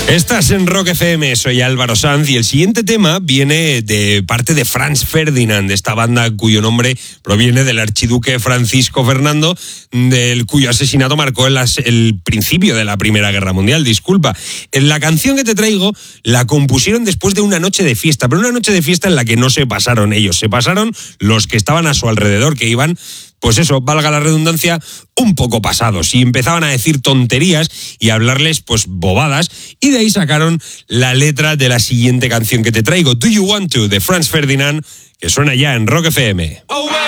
Estás en Rock FM, soy Álvaro Sanz y el siguiente tema viene de parte de Franz Ferdinand, de esta banda cuyo nombre proviene del archiduque Francisco Fernando, cuyo asesinato marcó el principio de la Primera Guerra Mundial. Disculpa, la canción que te traigo la compusieron después de una noche de fiesta, pero una noche de fiesta en la que no se pasaron ellos, se pasaron los que estaban a su alrededor, que iban, pues eso, valga la redundancia, un poco pasados, y empezaban a decir tonterías y a hablarles pues bobadas, y de ahí sacaron la letra de la siguiente canción que te traigo, Do You Want To, de Franz Ferdinand, que suena ya en Rock FM.